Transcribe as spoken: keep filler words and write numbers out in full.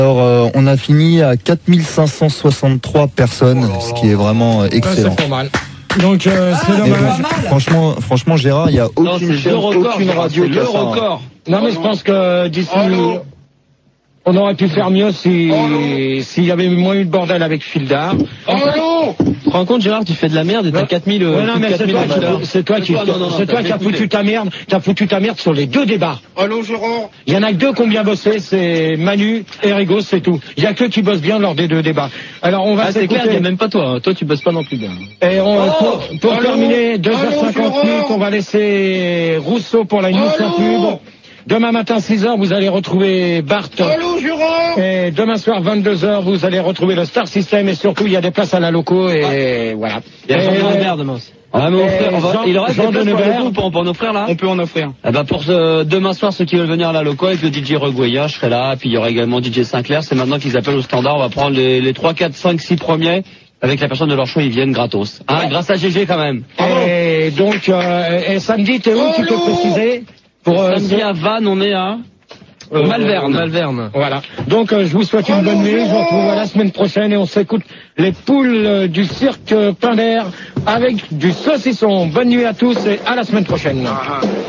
Alors, euh, on a fini à quatre mille cinq cent soixante-trois personnes, ce qui est vraiment euh, excellent. C'est pas mal. Donc, euh, c'est dommage. Franchement, franchement, Gérard, il n'y a aucune, non, c'est chaîne, le record, aucune radio c'est qui a le ça, hein. record. Non, mais je pense que d'ici, on aurait pu faire mieux si, s'il y avait moins eu de bordel avec Fildar. Tu te rends compte, Gérard, tu fais de la merde et t'as quatre mille, ouais, non, mais c'est toi, qui, c'est toi qui, non, non, non, c'est toi qui as foutu ta merde, t'as foutu ta merde sur les deux débats. Allô, Gérard? Il y en a que deux qui ont bien bossé, c'est Manu et Rigo, c'est tout. Il y a que qui bossent bien lors des deux débats. Alors, on va ah, c'est clair, il y a même pas toi. Toi, tu bosses pas non plus bien. Et on, oh, pour, pour allô, terminer, deux heures cinquante-huit, on va laisser Rousseau pour la news sur pub. Demain matin, six heures, vous allez retrouver Bart. Allô, Gérard? Et demain soir, vingt-deux heures, vous allez retrouver le Star System. Et surtout, il y a des places à la loco. Et voilà. Il y a Jean Denebert demain aussi. Ah, mais on fait, on va, Jean, il reste Jean des places Denebert. pour, pour, pour en offrir là? On peut en offrir. Eh ben pour ce, demain soir, ceux qui veulent venir à la loco avec le D J Regoya, je serai là. Puis il y aura également D J Sinclair. C'est maintenant qu'ils appellent au standard. On va prendre les, les trois, quatre, cinq, six premiers. Avec la personne de leur choix, ils viennent gratos. Hein, grâce à G G quand même. Et donc, euh, et samedi, t'es où? Tu peux préciser? Pour, euh, samedi à Vannes, on est à Euh, Malverne. Malverne. Voilà. Donc, euh, je vous souhaite une bonne nuit. Je vous retrouve la semaine prochaine et on s'écoute les poules euh, du cirque Pinder avec du saucisson. Bonne nuit à tous et à la semaine prochaine.